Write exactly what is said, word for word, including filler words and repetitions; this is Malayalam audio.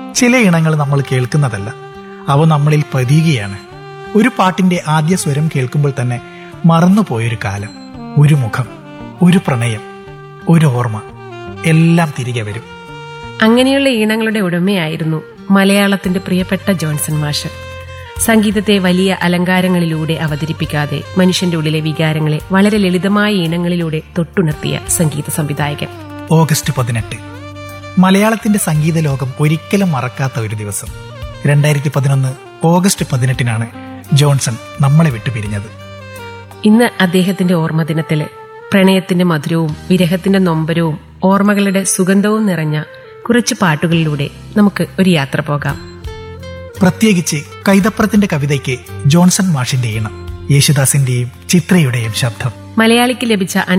ചില ഇണങ്ങൾ നമ്മൾ കേൾക്കുന്നതല്ല, അവ നമ്മളിൽ പതിയുകയാണ്. ഒരു പാട്ടിന്റെ ആദ്യ സ്വരം കേൾക്കുമ്പോൾ തന്നെ മറന്നുപോയൊരു കാലം, ഒരു മുഖം, ഒരു പ്രണയം, ഒരു ഓർമ്മ, എല്ലാം തിരികെ വരും. അങ്ങനെയുള്ള ഈണങ്ങളുടെ ഉടമയായിരുന്നു മലയാളത്തിന്റെ പ്രിയപ്പെട്ട ജോൺസൺ മാഷ്. സംഗീതത്തെ വലിയ അലങ്കാരങ്ങളിലൂടെ അവതരിപ്പിക്കാതെ മനുഷ്യന്റെ ഉള്ളിലെ വികാരങ്ങളെ വളരെ ലളിതമായ ഈണങ്ങളിലൂടെ തൊട്ടുണർത്തിയ സംഗീത സംവിധായകൻ. ഓഗസ്റ്റ് പതിനെട്ട് മലയാളത്തിന്റെ സംഗീത ലോകം ഒരിക്കലും മറക്കാത്ത ഒരു ദിവസം. രണ്ടായിരത്തി പതിനൊന്ന് ഓഗസ്റ്റ് പതിനെട്ടിനാണ് ജോൺസൺ നമ്മളെ വിട്ടുപിരിഞ്ഞത്. ഇന്ന് അദ്ദേഹത്തിന്റെ ഓർമ്മദിനത്തില് പ്രണയത്തിന്റെ മധുരവും വിരഹത്തിന്റെ നൊമ്പരവും ഓർമ്മകളുടെ സുഗന്ധവും നിറഞ്ഞ കുറച്ച് പാട്ടുകളിലൂടെ നമുക്ക് ഒരു യാത്ര പോകാം. പ്രത്യേകിച്ച് കൈതപ്രത്തിന്റെ കവിതയ്ക്ക് ജോൺസൺ മാഷിന്റെ ഈണം, യേശുദാസിന്റെയും ചിത്രയുടെയും ശബ്ദം. മലയാളിക്ക് ലഭിച്ച